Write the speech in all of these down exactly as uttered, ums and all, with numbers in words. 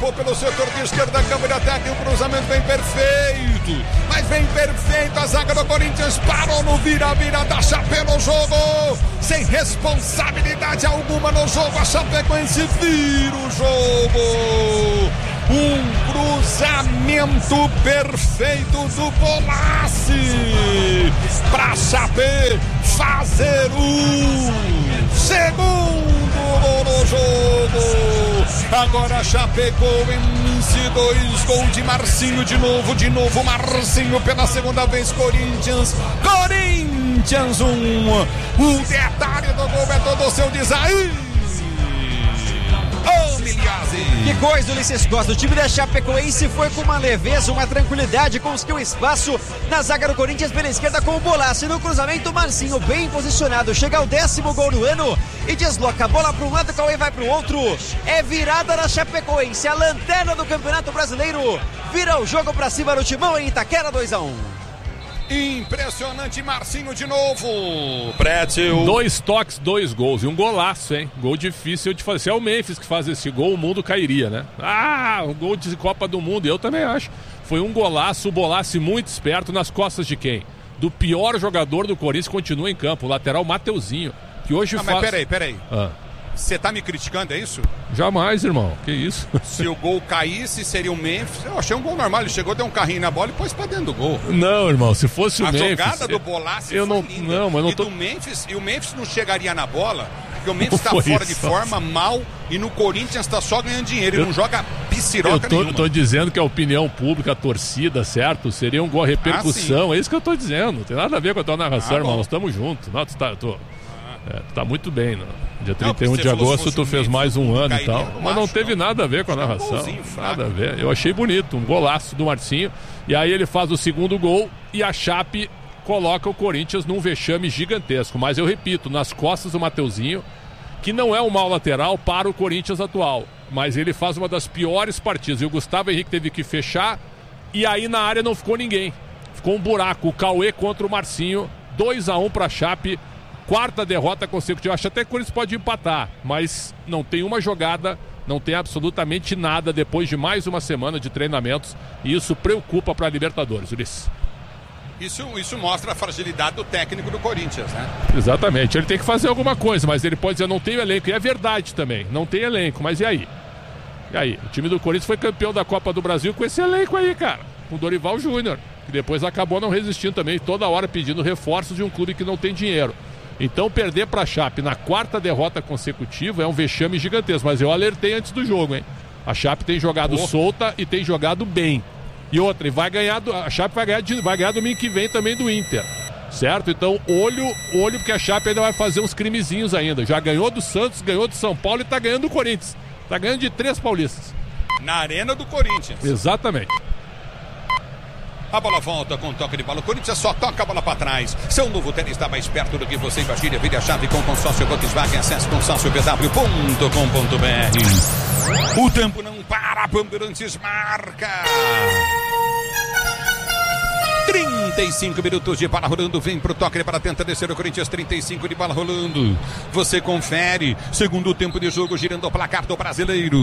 limpou pelo setor de esquerda, campo de ataque, o cruzamento vem perfeito, mas vem perfeito, a zaga do Corinthians parou no vira-vira da Chape no jogo, sem responsabilidade alguma no jogo, a Chapecoense vira o jogo, um cruzamento perfeito do Bolassi, pra Chape fazer o segundo gol no jogo. Agora Chapecoense dois, gol de Marcinho de novo, de novo Marcinho pela segunda vez. Corinthians, Corinthians um. O detalhe do gol é todo seu design. Que coisa, Ulisses Costa. O time da Chapecoense foi com uma leveza, uma tranquilidade, conseguiu espaço na zaga do Corinthians pela esquerda com o Bolassi. No cruzamento, Marcinho bem posicionado. Chega ao décimo gol do ano e desloca a bola para um lado, o Cauê vai para o outro. É virada da Chapecoense, a lanterna do Campeonato Brasileiro. Vira o jogo para cima do Timão em Itaquera, dois a um. Impressionante, Marcinho de novo. Prédio. Dois toques, dois gols e um golaço, hein? Gol difícil de fazer. Se é o Memphis que faz esse gol, o mundo cairia, né? Ah, um gol de Copa do Mundo, eu também acho. Foi um golaço, o Bolassi muito esperto nas costas de quem? Do pior jogador do Corinthians, continua em campo, o lateral Mateuzinho, que hoje ah, faz... Mas peraí, peraí. Ah. Você tá me criticando, é isso? Jamais, irmão. Que isso? Se o gol caísse, seria o Memphis. Eu achei um gol normal. Ele chegou, deu um carrinho na bola e pôs pra dentro do gol. Não, irmão. Se fosse o a Memphis... A jogada do Bolassi eu foi não, linda. Não, mas não e, tô... do Memphis, e o Memphis não chegaria na bola, porque o Memphis tá fora isso. de forma, mal, e no Corinthians tá só ganhando dinheiro. Ele eu... não joga pisciroca eu tô, nenhuma. Eu tô dizendo que a opinião pública, a torcida, certo? Seria um gol, a repercussão. Ah, é isso que eu tô dizendo. Não tem nada a ver com a tua narração, ah, irmão. Bom. Nós estamos juntos. Não, tu tá, eu tô... É, tu tá muito bem, né? Dia trinta e um não, de agosto tu fez mais um ano e tal, mas não teve nada a ver com a narração, nada a ver. Eu achei bonito, um golaço do Marcinho, e aí ele faz o segundo gol e a Chape coloca o Corinthians num vexame gigantesco, mas eu repito, nas costas do Mateuzinho, que não é um mau lateral para o Corinthians atual, mas ele faz uma das piores partidas, e o Gustavo Henrique teve que fechar, e aí na área não ficou ninguém, ficou um buraco, o Cauê contra o Marcinho, dois a um para a Chape. Quarta derrota consecutiva. Acho até que o Corinthians pode empatar, mas não tem uma jogada, não tem absolutamente nada depois de mais uma semana de treinamentos, e isso preocupa para a Libertadores, Ulisses. Isso, isso mostra a fragilidade do técnico do Corinthians, né? Exatamente, ele tem que fazer alguma coisa, mas ele pode dizer, não tem elenco, e é verdade também, não tem elenco, mas e aí? E aí? O time do Corinthians foi campeão da Copa do Brasil com esse elenco aí, cara, com o Dorival Júnior, que depois acabou não resistindo também, toda hora pedindo reforços de um clube que não tem dinheiro. Então perder para a Chape na quarta derrota consecutiva é um vexame gigantesco, mas eu alertei antes do jogo, hein? A Chape tem jogado oh. solta e tem jogado bem. E outra, e vai ganhar do, a Chape vai ganhar, vai ganhar domingo que vem também do Inter, certo? Então olho, olho porque a Chape ainda vai fazer uns crimezinhos ainda. Já ganhou do Santos, ganhou do São Paulo e tá ganhando do Corinthians. Tá ganhando de três paulistas. Na arena do Corinthians. Exatamente. A bola volta com toque de bola. O Corinthians só toca a bola para trás. Seu novo tênis está mais perto do que você imagina. Vire a chave com o consórcio Volkswagen. Acesse consórcio b w ponto com ponto b r. O tempo não para. Bandeirantes marca. trinta e cinco minutos de bola rolando. Vem pro toque para tentar descer o Corinthians. trinta e cinco de bola rolando. Você confere. Segundo tempo de jogo girando o placar do brasileiro.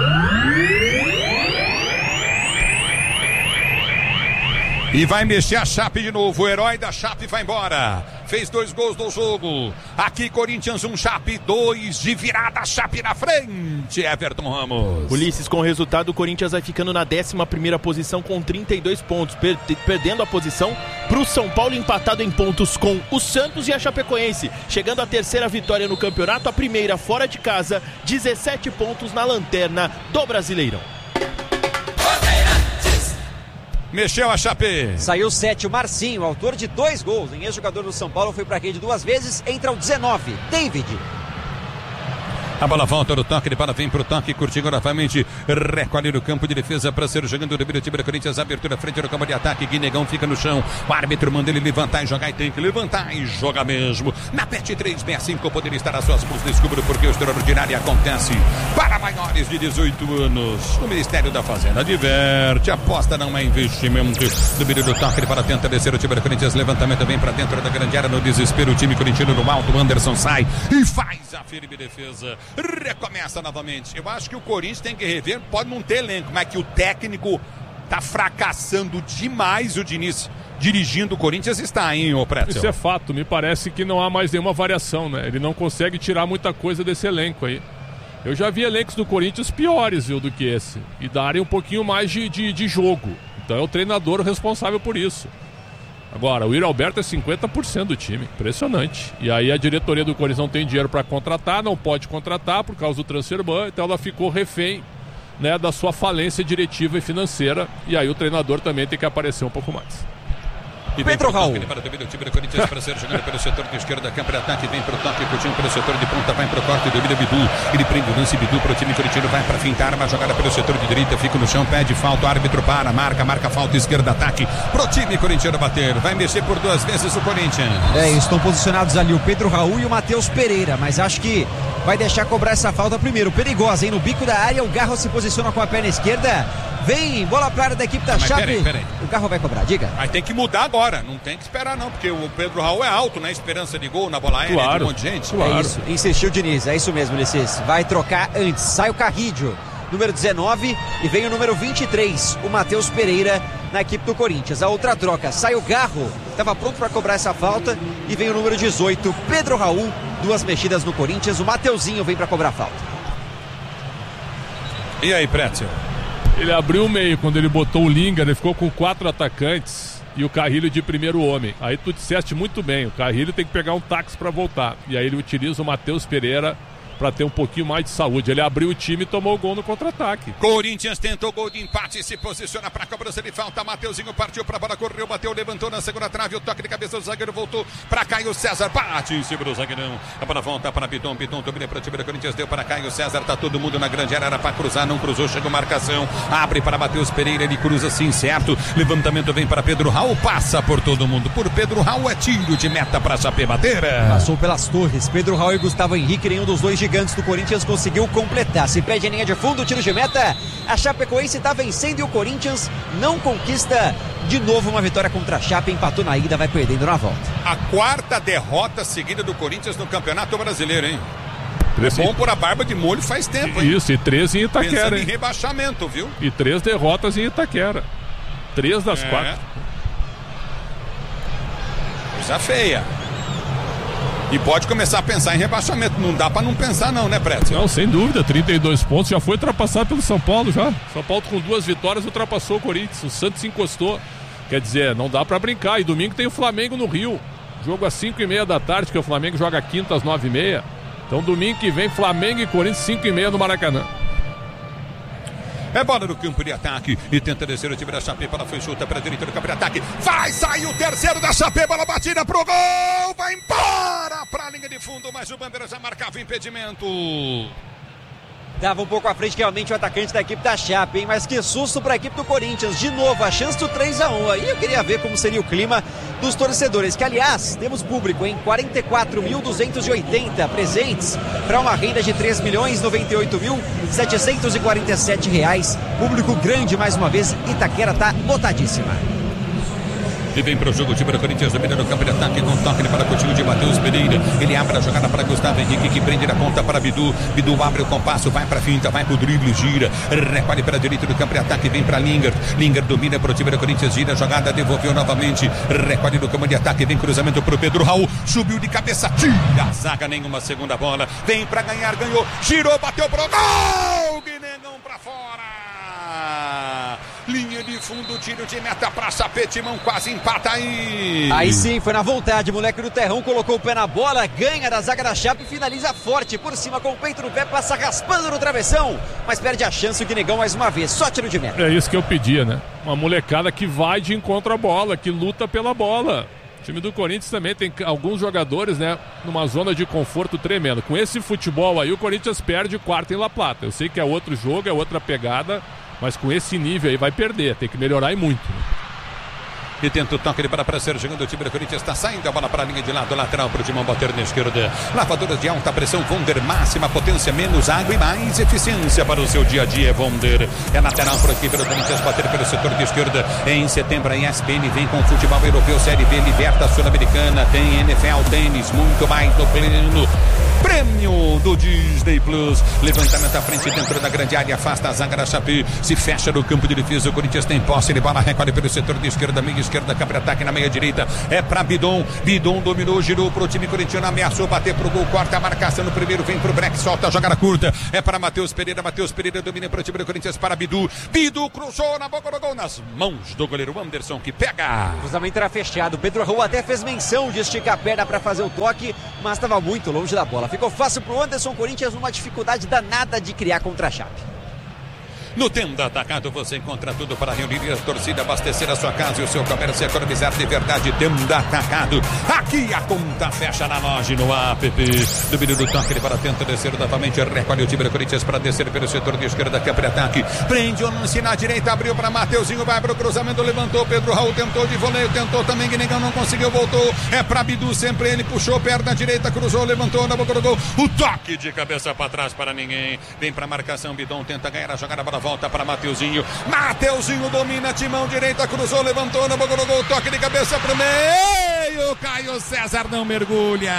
E vai mexer a Chape de novo. O herói da Chape vai embora. Fez dois gols no jogo. Aqui Corinthians um, Chape dois. De virada, Chape na frente. Everton Ramos. Ulisses, com o resultado, o Corinthians vai ficando na décima primeira posição com trinta e dois pontos. Per- perdendo a posição para o São Paulo, empatado em pontos com o Santos e a Chapecoense. Chegando à terceira vitória no campeonato, a primeira fora de casa. dezessete pontos na lanterna do Brasileirão. Mexeu a Chape. Saiu sete, o Marcinho, autor de dois gols. Em ex-jogador do São Paulo, foi para a rede duas vezes. Entra o dezenove, David. A bola volta no toque, de bola vem pro toque, curtindo novamente, recolhe no campo de defesa para ser jogando o time do Corinthians, abertura frente no campo de ataque, Guinegão fica no chão, o árbitro manda ele levantar e jogar, e tem que levantar e joga mesmo. Na Pet três sessenta e cinco poderia estar às suas mãos, descubra porque o extraordinário acontece para maiores de dezoito anos. O Ministério da Fazenda diverte, aposta não é investimento. Domínio do toque, para tentar descer o time do Corinthians, levantamento vem para dentro da grande área, no desespero, o time corintiano no alto, Anderson sai e faz a firme defesa. recomeça novamente. Eu acho que o Corinthians tem que rever, pode não ter elenco, mas que o técnico tá fracassando demais. O Diniz dirigindo o Corinthians está, hein, ô Pretzel? Isso é fato, me parece que não há mais nenhuma variação, né? Ele não consegue tirar muita coisa desse elenco aí. Eu já vi elencos do Corinthians piores, viu, do que esse, e darem um pouquinho mais de, de, de jogo. Então é o treinador o responsável por isso. Agora, o Yuri Alberto é cinquenta por cento do time, impressionante. E aí a diretoria do Corinthians não tem dinheiro para contratar, não pode contratar por causa do transfer ban, então ela ficou refém, né, da sua falência diretiva e financeira. E aí o treinador também tem que aparecer um pouco mais. E Pedro Raul. Para o time do Corinthians para ser jogando pelo setor de esquerda, campo de ataque, vem para o toque, curtindo pelo setor de ponta, vai para o corte, domina Bidu. Ele prende o lance, Bidu para o time corintiano, vai para fintar, uma jogada pelo setor de direita, fica no chão, pede falta, o árbitro para, marca, marca falta, esquerda, ataque, para o time corintiano bater. Vai mexer por duas vezes o Corinthians. É, estão posicionados ali o Pedro Raul e o Matheus Pereira, mas acho que vai deixar cobrar essa falta primeiro. Perigosa, hein? No bico da área, o Garro se posiciona com a perna esquerda. Vem, bola para a área da equipe da ah, Chape. Peraí, peraí. O Garro vai cobrar, diga. Mas tem que mudar agora, não tem que esperar não, porque o Pedro Raul é alto, né? Esperança de gol na bola aérea, claro, de um monte de gente. Claro. É isso, insistiu o Diniz, é isso mesmo, Ulisses. Vai trocar antes, sai o Carrídio, número dezenove, e vem o número vinte e três, o Matheus Pereira, na equipe do Corinthians. A outra troca, sai o Garro, estava pronto para cobrar essa falta, e vem o número dezoito, Pedro Raul, duas mexidas no Corinthians, o Mateuzinho vem para cobrar a falta. E aí, Pretzel? Ele abriu o meio, quando ele botou o Linga, ele ficou com quatro atacantes e o Carrilho de primeiro homem. Aí tu disseste muito bem, o Carrilho tem que pegar um táxi para voltar. E aí ele utiliza o Matheus Pereira para ter um pouquinho mais de saúde. Ele abriu o time e tomou o gol no contra-ataque. Corinthians tentou gol de empate, se posiciona para a cobrança de falta. Mateuzinho partiu para a bola, correu, bateu, levantou na segunda trave, o toque de cabeça do zagueiro voltou para Caio César, bate em cima do zagueirão. A bola volta para Piton, Piton domina para o time do Corinthians, deu para Caio César, tá todo mundo na grande área, era para cruzar, não cruzou, chegou marcação, abre para Matheus Pereira, ele cruza sim, certo. Levantamento vem para Pedro Raul, passa por todo mundo, por Pedro Raul é tiro de meta para Chape bater. Passou pelas torres, Pedro Raul e Gustavo Henrique, nenhum dos dois gigantes do Corinthians conseguiu completar. Se pede a linha de fundo, tiro de meta. A Chapecoense está vencendo e o Corinthians não conquista de novo uma vitória contra a Chape. Empatou na ida, vai perdendo na volta. A quarta derrota seguida do Corinthians no Campeonato Brasileiro, hein? É bom por a barba de molho faz tempo, hein? Isso, e três em Itaquera. Pensando hein? em rebaixamento, viu? E três derrotas em Itaquera. Três das é. quatro. Coisa feia. E pode começar a pensar em rebaixamento. Não dá pra não pensar não, né, Pretzel? Não, sem dúvida. trinta e dois pontos. Já foi ultrapassado pelo São Paulo já. São Paulo com duas vitórias ultrapassou o Corinthians. O Santos encostou. Quer dizer, não dá pra brincar. E domingo tem o Flamengo no Rio. Jogo às cinco e meia da tarde, que o Flamengo joga quinta às nove e meia. Então domingo que vem Flamengo e Corinthians cinco e meia no Maracanã. É bola no campo de ataque e tenta descer o time da Chape, bola foi chuta para a direita do campo de ataque, vai sair o terceiro da Chape, bola batida pro gol, vai embora para a linha de fundo, mas o Bandeira já marcava impedimento. Dava um pouco à frente realmente o atacante da equipe da Chape, hein? Mas que susto para a equipe do Corinthians. De novo, a chance do três a um. Aí eu queria ver como seria o clima dos torcedores, que aliás, temos público em quarenta e quatro mil duzentos e oitenta presentes para uma renda de três milhões noventa e oito mil setecentos e quarenta e sete reais. Público grande mais uma vez, Itaquera tá lotadíssima. E vem para o jogo o time do Corinthians, domina no campo de ataque com toque para o time de Matheus Pereira. Ele abre a jogada para Gustavo Henrique, que prende na ponta para Bidu. Bidu abre o compasso, vai para a finta, vai para o drible, gira. Recolhe para a direita do campo de ataque, vem para Linger. Linger domina para o time do Corinthians, gira a jogada, devolveu novamente. Recolhe no campo de ataque, vem cruzamento para o Pedro Raul. Subiu de cabeça, tira a zaga, nenhuma segunda bola. Vem para ganhar, ganhou, girou, bateu pro gol. Guinegão para fora. Linha de fundo, tiro de meta pra Chape, Timão quase empata aí. Aí sim, foi na vontade, moleque do terrão, colocou o pé na bola, ganha da zaga da Chape, finaliza forte, por cima com o peito no pé, passa raspando no travessão, mas perde a chance o Guinegão mais uma vez, só tiro de meta. É isso que eu pedia, né? Uma molecada que vai de encontro à bola, que luta pela bola. O time do Corinthians também tem alguns jogadores, né, numa zona de conforto tremendo. Com esse futebol aí, o Corinthians perde quarta em La Plata. Eu sei que é outro jogo, é outra pegada, mas com esse nível aí vai perder, tem que melhorar e muito. e tenta o toque para para ser jogando o time do Corinthians, está saindo a bola para a linha de lado, lateral para o Timão bater na esquerda. Lavadoras de alta pressão Wonder, máxima potência, menos água e mais eficiência para o seu dia a dia. Wonder é lateral para a equipe do Corinthians bater pelo setor de esquerda. Em setembro a E S P N vem com futebol europeu, Série B, Liberta Sul-Americana, tem N F L, tênis, muito mais no pleno. Prêmio do Disney Plus. Levantamento à frente dentro da grande área, afasta a zaga da Chape, se fecha no campo de defesa. O Corinthians tem posse de bola, recolhe pelo setor de esquerda, meia esquerda, cabe ataque na meia direita. É para Bidon. Bidon dominou, girou pro time corintiano, ameaçou bater pro gol, corta a marcação no primeiro, vem pro break, solta a jogada curta. É para Matheus Pereira, Matheus Pereira domina pro time do Corinthians para Bidu. Bidu cruzou na boca do gol, nas mãos do goleiro Anderson, que pega. O cruzamento era fechado. Pedro Raul até fez menção de esticar a perna para fazer o toque, mas estava muito longe da bola. Ficou fácil pro Anderson. Corinthians numa dificuldade danada de criar contra a Chape. No Tenda Atacado você encontra tudo para reunir a torcida, abastecer a sua casa e o seu comércio, economizar de verdade. Tenda Atacado. Aqui a conta fecha na loja no app. Domínio do toque, ele para tenta descer novamente, recolhe o time do Corinthians para descer pelo setor de esquerda, que é para ataque. Prende o lance na direita, abriu para Mateuzinho, vai para o cruzamento, levantou. Pedro Raul tentou de voleio, tentou também, Guinegão não conseguiu, voltou. É para Bidu, sempre ele puxou, perna direita, cruzou, levantou na boca do gol. O toque de cabeça para trás para ninguém. Vem para a marcação, Bidon tenta ganhar a jogada, para volta para Mateuzinho. Mateuzinho domina, timão direita, cruzou, levantou na boca do gol, toque de cabeça pro meio. Caio César não mergulha.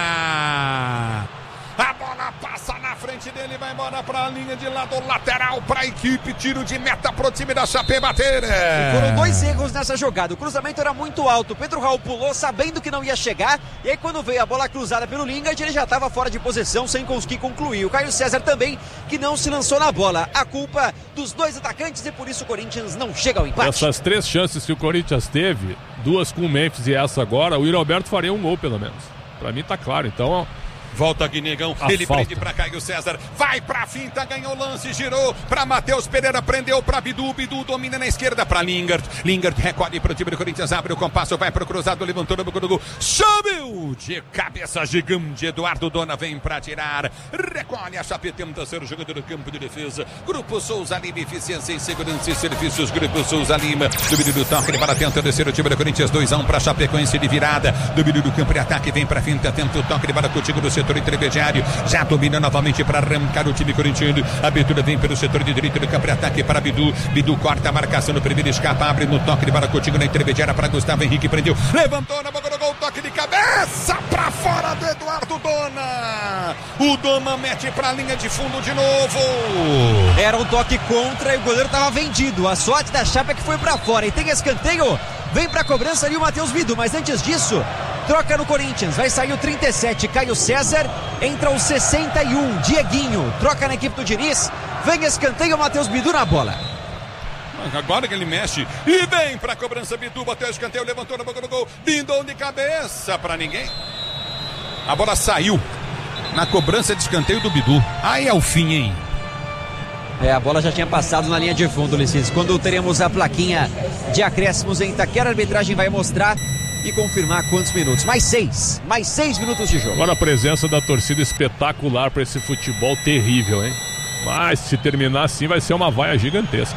A bola passa na frente dele, vai embora para a linha de lado, lateral para a equipe, tiro de meta pro time da Chape bater. E foram dois erros nessa jogada. O cruzamento era muito alto, Pedro Raul pulou sabendo que não ia chegar, e aí quando veio a bola cruzada pelo Lingard, ele já estava fora de posição sem conseguir concluir. O Caio César também, que não se lançou na bola. A culpa dos dois atacantes, e por isso o Corinthians não chega ao empate. Essas três chances que o Corinthians teve, duas com o Memphis e essa agora, o Yuri Alberto faria um gol pelo menos. Para mim tá claro, então... Volta Guinegão, a ele falta. prende para Caio César, vai pra finta, ganhou o lance, girou para Matheus Pereira, prendeu para Bidu, Bidu domina na esquerda para Lingard, Lingard recolhe para o time do Corinthians, abre o compasso, vai para o cruzado, levantou no boca do gol, subiu de cabeça gigante, Eduardo Dona vem para tirar, recolhe a Chape, tenta ser jogador do campo de defesa. Grupo Souza Lima, eficiência em segurança e serviços, Grupo Souza Lima, domínio do toque, ele para tenta descer o time do Corinthians, dois a um para Chapecoense de virada, domínio do campo de ataque, vem para finta, tenta o toque, ele para contigo do setor intermediário, já domina novamente para arrancar o time corintiano. A abertura vem pelo setor de direita do campo de ataque para Bidu. Bidu corta a marcação no primeiro, escapa, abre no toque de bola contigo na intermediária para Gustavo Henrique, prendeu, levantou na boca do gol, toque de cabeça para fora do Eduardo Dona. O Dona mete para a linha de fundo de novo. Era um toque contra e o goleiro estava vendido. A sorte da Chape é que foi para fora e tem escanteio. Vem pra cobrança ali o Matheus Bidu, mas antes disso, troca no Corinthians, vai sair o trinta e sete, Caio César, entra o sessenta e um, Dieguinho, troca na equipe do Diniz, vem escanteio, o Matheus Bidu na bola. Agora que ele mexe e vem pra cobrança, Bidu bateu o escanteio, levantou na boca do gol, Bindon de cabeça pra ninguém. A bola saiu na cobrança de escanteio do Bidu. Aí é o fim, hein? É, a bola já tinha passado na linha de fundo, Licença. Quando teremos a plaquinha de acréscimos em Itaquera, a arbitragem vai mostrar e confirmar quantos minutos. Mais seis, mais seis minutos de jogo. Agora a presença da torcida espetacular para esse futebol terrível, hein? Mas se terminar assim vai ser uma vaia gigantesca.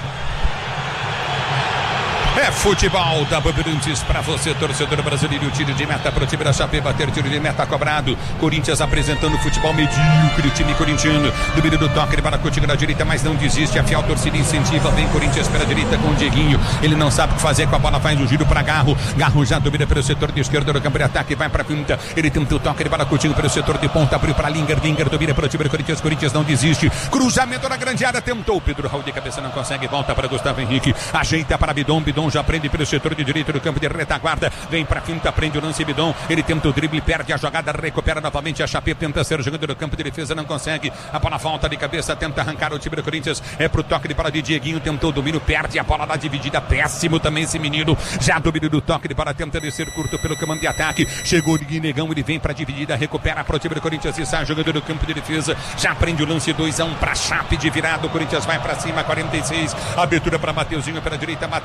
É futebol da Bandeirantes para você, torcedor brasileiro. Tiro de meta para o time da Chape bater, tiro de meta cobrado. Corinthians apresentando futebol medíocre, o time corintiano. Domínio do toque, ele para contigo na direita, mas não desiste. A fiel torcida incentiva, vem Corinthians pela direita com o Dieguinho. Ele não sabe o que fazer com a bola, faz o giro para Garro. Garro já domina pelo setor de esquerda do campo de ataque, vai para a pinta. Ele tenta o toque, ele para contigo pelo setor de ponta, abriu para Lingard. Lingard domina pelo time do Corinthians. Corinthians não desiste. Cruzamento na grande área, tentou. Pedro Raul de cabeça não consegue, volta para Gustavo Henrique. Ajeita para Bidon, Bidon já prende pelo setor de direito do campo de retaguarda, vem para finta, prende o lance Bidon, ele tenta o drible, perde a jogada, recupera novamente a Chape, tenta ser jogando no campo de defesa, não consegue, a bola volta de cabeça, tenta arrancar o time do Corinthians, é pro toque de bola de Dieguinho, tentou o domínio, perde a bola na dividida, péssimo também esse menino, já domínio do toque de bola, tenta descer curto pelo comando de ataque, chegou de Guinegão, ele vem para dividida, recupera pro time do Corinthians e sai jogando no campo de defesa, já prende o lance dois a um para Chape de virada, o Corinthians vai para cima, quarenta e seis, abertura para Mateuzinho pela direita, Mateuzinho domina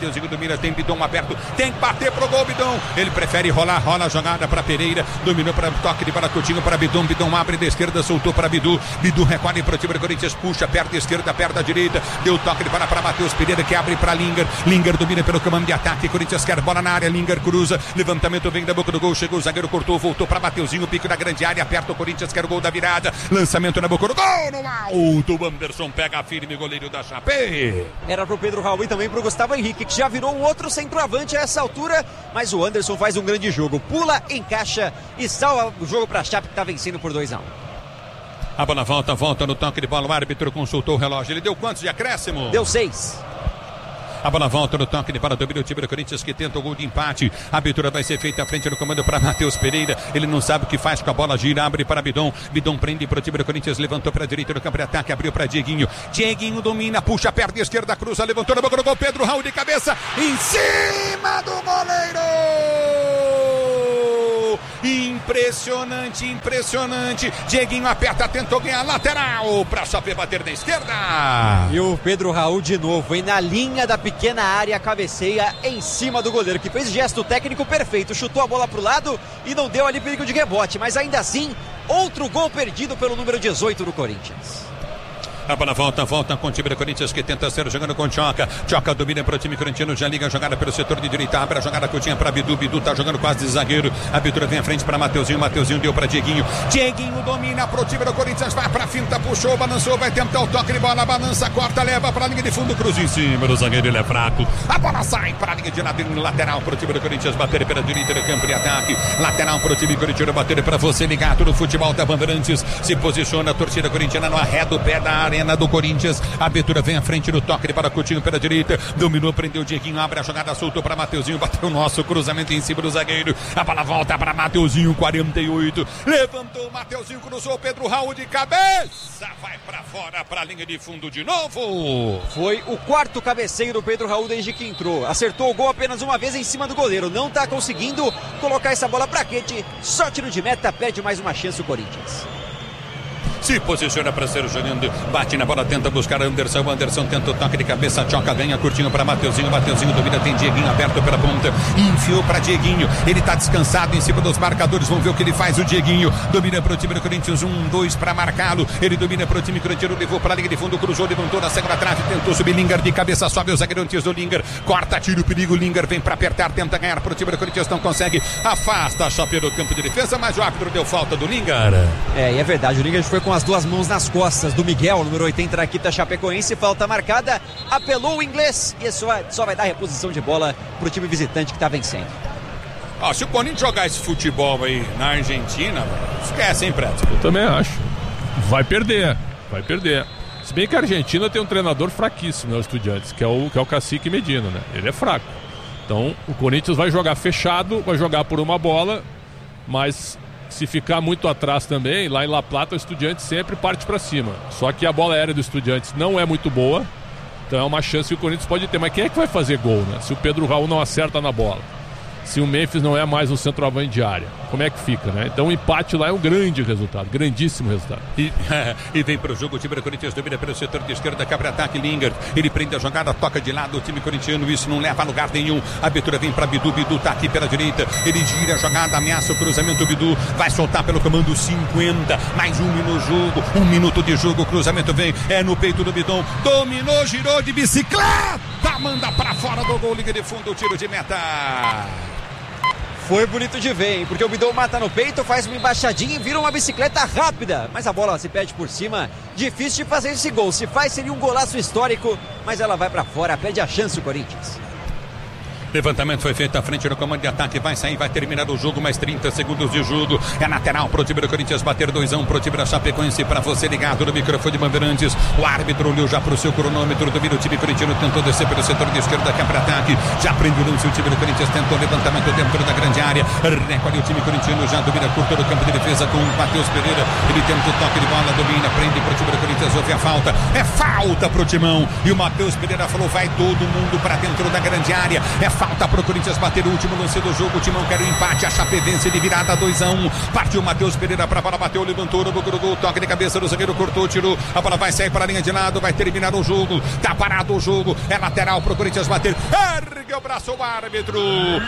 domina, tem Bidon aberto, tem que bater pro gol, Bidon. Ele prefere rolar, rola a jogada pra Pereira, dominou para toque de bola, Coutinho para Bidon, Bidon abre da esquerda, soltou para Bidu, Bidu recolhe pro time do Corinthians, puxa, perna esquerda, perna direita, deu toque de bola para Matheus Pereira, que abre para Linger, Linger domina pelo comando de ataque, Corinthians quer bola na área, Linger cruza, levantamento vem da boca do gol, chegou o zagueiro, cortou, voltou para Mateuzinho, pico da grande área, aperta o Corinthians, quer o gol da virada, lançamento na boca do gol, no alto, o Anderson pega firme, goleiro da Chape. Era pro Pedro Raul e também pro Gustavo Henrique, que já virou um outro centroavante a essa altura, mas o Anderson faz um grande jogo, pula, encaixa e salva o jogo pra Chape, que tá vencendo por dois a um. A bola volta, volta no toque de bola, o árbitro consultou o relógio, ele deu quantos de acréscimo? Deu seis. A bola volta no toque de bola, domina o time do Corinthians, que tenta o gol de empate. A abertura vai ser feita à frente no comando para Matheus Pereira. Ele não sabe o que faz com a bola, gira, abre para Bidon. Bidon prende para o time do Corinthians, levantou para a direita no campo de ataque, abriu para Dieguinho. Dieguinho domina, puxa a perna esquerda, cruza, levantou na boca do gol. Pedro Raul de cabeça, em cima do goleiro! Impressionante, impressionante. Dieguinho aperta, tentou ganhar lateral para Chape bater na esquerda. E o Pedro Raul de novo, e na linha da pequena área, cabeceia em cima do goleiro, que fez gesto técnico perfeito, chutou a bola pro lado e não deu ali perigo de rebote, mas ainda assim, outro gol perdido pelo número dezoito do Corinthians. A bola volta, volta com o time do Corinthians, que tenta ser jogando com Tchoca. Tchoca domina para o time corintiano, já liga a jogada pelo setor de direita, abre a jogada que tinha para Bidu. Bidu tá jogando quase de zagueiro. A abertura vem à frente para Mateuzinho. Mateuzinho deu para Dieguinho. Dieguinho domina para o time do Corinthians, vai para a finta, puxou, balançou, vai tentar o toque de bola, balança, corta, leva para a linha de fundo, cruza em cima do zagueiro, ele é fraco. A bola sai para a linha de lateral para o time do Corinthians, bater pela direita do campo de ataque. Lateral para o time corintiano, bater para você ligado no futebol da Bandeirantes. Se posiciona a torcida corintiana no arredo do pé da arena do Corinthians. A abertura vem à frente do toque de bola, Coutinho pela direita, dominou, prendeu o Dieguinho, abre a jogada, soltou para Mateuzinho, bateu o nosso cruzamento em cima do zagueiro. A bola volta para Mateuzinho, quarenta e oito, levantou, Mateuzinho cruzou, Pedro Raul de cabeça, vai para fora, para a linha de fundo de novo. Foi o quarto cabeceio do Pedro Raul desde que entrou, acertou o gol apenas uma vez em cima do goleiro, não está conseguindo colocar essa bola pra Quete, só tiro de meta, perde mais uma chance o Corinthians. Se posiciona para ser jogando, bate na bola, tenta buscar Anderson, Anderson tenta o toque de cabeça, Tchoca ganha, curtinho para Mateuzinho, Mateuzinho domina, tem Dieguinho aberto pela ponta, enfiou para Dieguinho, ele está descansado em cima dos marcadores, vamos ver o que ele faz, o Dieguinho domina para o time do Corinthians, um, dois para marcá-lo, ele domina para o time corintiano, levou para a linha de fundo, cruzou, levantou na segunda trave, tentou subir, Linger de cabeça, sobe o zagueiro antes do Linger, corta, tira o perigo, Linger vem para apertar, tenta ganhar para o time do Corinthians, não consegue, afasta a Chape do campo de defesa, mas o árbitro deu falta do Linger. É, e é verdade, o Linger foi com as duas mãos nas costas do Miguel, número oitenta da equipe da Chapecoense, falta marcada, apelou o inglês e só, só vai dar reposição de bola pro time visitante que tá vencendo. Ó, se o Corinthians jogar esse futebol aí na Argentina, esquece, hein, Preto? Eu também acho. Vai perder, vai perder. Se bem que a Argentina tem um treinador fraquíssimo, né, os Estudiantes, que é o, que é o Cacique Medina, né? Ele é fraco. Então, o Corinthians vai jogar fechado, vai jogar por uma bola, mas se ficar muito atrás também, lá em La Plata o Estudiantes sempre parte para cima. Só que a bola aérea do Estudiantes não é muito boa, então é uma chance que o Corinthians pode ter. Mas quem é que vai fazer gol, né? Se o Pedro Raul não acerta na bola, se o Memphis não é mais um centroavante de área, como é que fica, né? Então o empate lá é um grande resultado, grandíssimo resultado. E, e vem para o jogo, o time do Corinthians domina pelo setor de esquerda, cabra ataque, Linger, ele prende a jogada, toca de lado, o time corintiano, isso não leva a lugar nenhum, a abertura vem para Bidu, Bidu tá aqui pela direita, ele gira a jogada, ameaça o cruzamento, Bidu vai soltar pelo comando cinquenta, mais um no jogo, um minuto de jogo, o cruzamento vem, é no peito do Bidon, dominou, girou de bicicleta, manda para fora do gol, liga de fundo, o tiro de meta. Foi bonito de ver, hein? Porque o Bidon mata no peito, faz uma embaixadinha e vira uma bicicleta rápida. Mas a bola se perde por cima. Difícil de fazer esse gol. Se faz, seria um golaço histórico. Mas ela vai pra fora, perde a chance o Corinthians. Levantamento foi feito à frente no comando de ataque, vai sair, vai terminar o jogo, mais trinta segundos de jogo, é lateral pro time do Corinthians bater dois a um pro time da Chapecoense, para você ligado no microfone de Bandeirantes, o árbitro olhou já pro seu cronômetro, domina o time corintiano, tentou descer pelo setor de esquerda, que é para ataque, já prende o lance, o time do Corinthians tentou levantamento dentro da grande área, recolhe o time corintiano, já domina curto no campo de defesa com o Matheus Pereira, ele tenta o toque de bola, domina, prende pro time do Corinthians, houve a falta, é falta pro Timão, e o Matheus Pereira falou, vai todo mundo para dentro da grande área, é falta Falta pro Corinthians bater o último lance do jogo. O Timão quer o empate. A Chape vence de virada dois a um. Partiu Matheus Pereira pra bola, bateu, levantou no Bucurugu. Toque de cabeça do zagueiro, cortou, tirou. A bola vai sair para a linha de lado. Vai terminar o jogo. Tá parado o jogo. É lateral pro Corinthians bater. Ergue o braço o árbitro.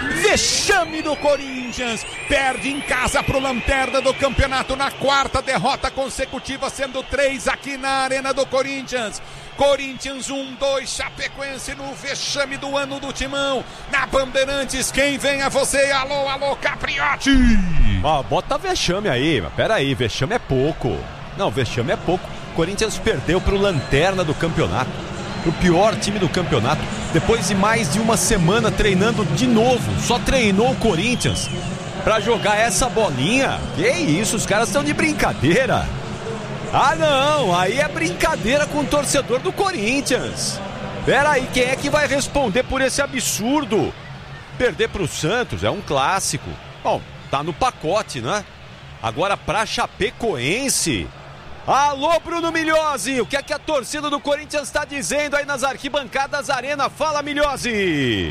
Vexame do Corinthians. Perde em casa pro Lanterna do campeonato na quarta derrota consecutiva, sendo três aqui na Arena do Corinthians. Corinthians um, dois, Chapecoense no vexame do ano do Timão. Na Bandeirantes, quem vem é você. Alô, alô, Capriotti. Ah, bota vexame aí, mas pera aí, vexame é pouco. Não, vexame é pouco. Corinthians perdeu pro Lanterna do campeonato, pro pior time do campeonato, depois de mais de uma semana treinando de novo. Só treinou o Corinthians pra jogar essa bolinha. Que isso, os caras estão de brincadeira. Ah não, aí é brincadeira com o torcedor do Corinthians. Pera aí, quem é que vai responder por esse absurdo? Perder pro Santos é um clássico. Bom, tá no pacote, né? Agora pra Chapecoense. Alô, Bruno Milhozzi, o que é que a torcida do Corinthians está dizendo aí nas arquibancadas Arena? Fala, Milhozzi.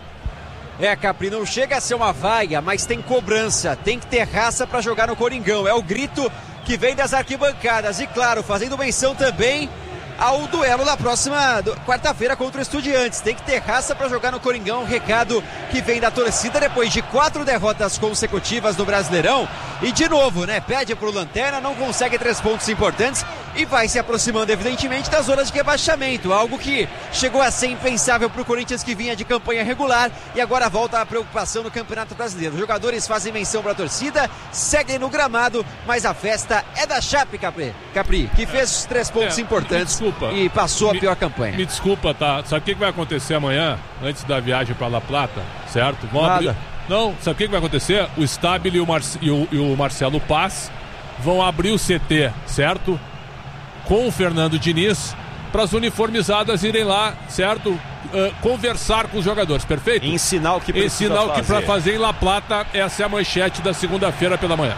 É, Capri, não chega a ser uma vaia, mas tem cobrança, tem que ter raça para jogar no Coringão. É o grito que vem das arquibancadas e, claro, fazendo menção também ao duelo na próxima quarta-feira contra o Estudiantes. Tem que ter raça para jogar no Coringão. Um recado que vem da torcida depois de quatro derrotas consecutivas no Brasileirão. E de novo, né? Pede pro Lanterna, não consegue três pontos importantes e vai se aproximando, evidentemente, das zonas de rebaixamento. Algo que chegou a ser impensável pro Corinthians, que vinha de campanha regular e agora volta a preocupação no Campeonato Brasileiro. Os jogadores fazem menção pra torcida, seguem no gramado, mas a festa é da Chape, Capri, Capri que fez os três pontos é, importantes e passou a me, pior campanha. Me desculpa, tá? Sabe o que vai acontecer amanhã, antes da viagem pra La Plata, certo? Vão Nada. Abrir... Não, sabe o que vai acontecer? O Stabile e o, Mar... e, o... e o Marcelo Paz vão abrir o C T, certo? Com o Fernando Diniz, para as uniformizadas irem lá, certo? Uh, conversar com os jogadores, perfeito? Ensinar o que precisa Ensinar fazer. o que para fazer em La Plata. Essa é a manchete da segunda-feira pela manhã.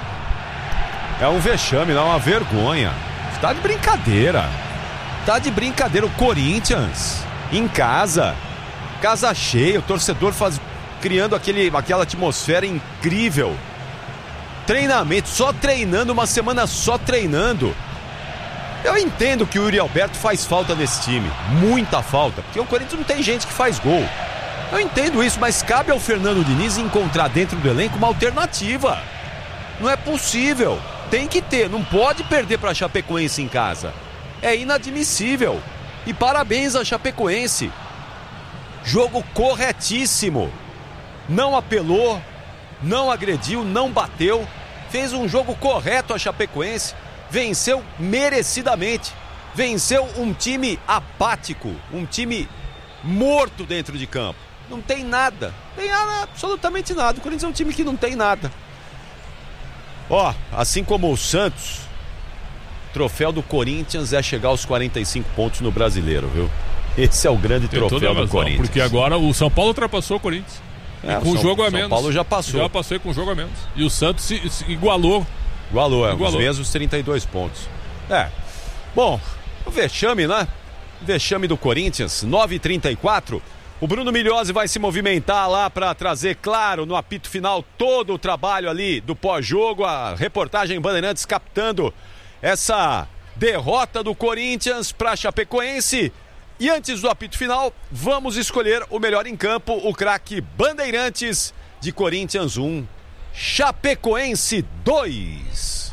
É um vexame, não é uma vergonha. Tá de brincadeira. Tá de brincadeira. O Corinthians, em casa, casa cheia, o torcedor faz, criando aquele, aquela atmosfera incrível. Treinamento, só treinando, uma semana só treinando. Eu entendo que o Yuri Alberto faz falta nesse time, muita falta, porque o Corinthians não tem gente que faz gol. Eu entendo isso, mas cabe ao Fernando Diniz encontrar dentro do elenco uma alternativa. Não é possível, tem que ter, não pode perder para a Chapecoense em casa. É inadmissível. E parabéns à Chapecoense. Jogo corretíssimo. Não apelou, não agrediu, não bateu. Fez um jogo correto a Chapecoense. Venceu merecidamente. Venceu um time apático, um time morto dentro de campo. Não tem nada, tem nada, absolutamente nada. O Corinthians é um time que não tem nada. Ó, assim como o Santos, o troféu do Corinthians é chegar aos quarenta e cinco pontos no Brasileiro, viu? Esse é o grande tem troféu do razão, Corinthians. Porque agora o São Paulo ultrapassou o Corinthians. É, com São, jogo a São menos. Paulo já passou. Já passou com jogo a menos. E o Santos se, se igualou. Igualou, é, Igualou. os mesmos trinta e dois pontos. É. Bom, o vexame, né? Vexame do Corinthians, nove e trinta e quatro. O Bruno Milhozzi vai se movimentar lá para trazer, claro, no apito final, todo o trabalho ali do pós-jogo. A reportagem Bandeirantes captando essa derrota do Corinthians para Chapecoense. E antes do apito final, vamos escolher o melhor em campo, o craque Bandeirantes de Corinthians um, Chapecoense dois.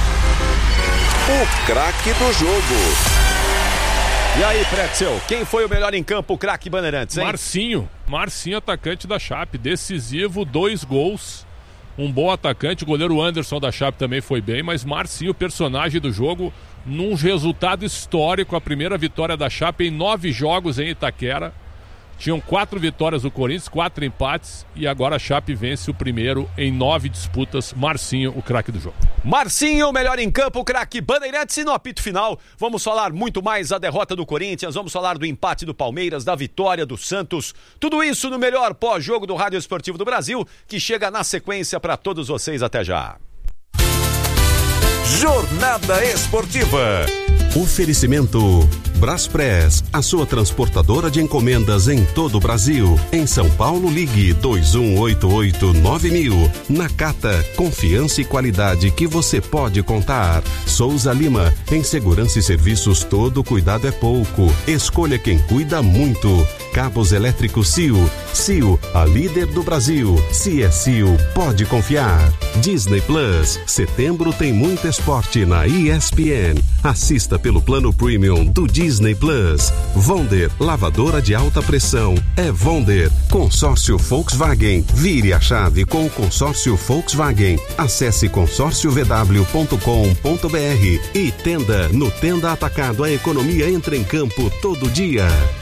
O craque do jogo. E aí, Pretzel, quem foi o melhor em campo, o craque Bandeirantes, hein? Marcinho, Marcinho, atacante da Chape, decisivo, dois gols, um bom atacante, o goleiro Anderson da Chape também foi bem, mas Marcinho, personagem do jogo, num resultado histórico, a primeira vitória da Chape em nove jogos em Itaquera. Tinham quatro vitórias do Corinthians, quatro empates, e agora a Chape vence o primeiro em nove disputas. Marcinho, o craque do jogo. Marcinho, melhor em campo, o craque Bandeirantes. E no apito final, vamos falar muito mais da derrota do Corinthians, vamos falar do empate do Palmeiras, da vitória do Santos. Tudo isso no melhor pós-jogo do Rádio Esportivo do Brasil, que chega na sequência para todos vocês. Até já. Jornada Esportiva. Oferecimento Braspress, a sua transportadora de encomendas em todo o Brasil. Em São Paulo, ligue dois um oito oito nove mil. Nakata, confiança e qualidade que você pode contar. Souza Lima, em segurança e serviços todo cuidado é pouco. Escolha quem cuida muito. Cabos elétricos C I O. C I O, a líder do Brasil. Se é C I O, pode confiar. Disney Plus, setembro tem muito esporte na E S P N. Assista pelo plano Premium do Disney Plus. Vonder, lavadora de alta pressão. É Vonder. Consórcio Volkswagen. Vire a chave com o consórcio Volkswagen. Acesse consórcio v w ponto com ponto b r. E Tenda. No Tenda Atacado, a economia entra em campo todo dia.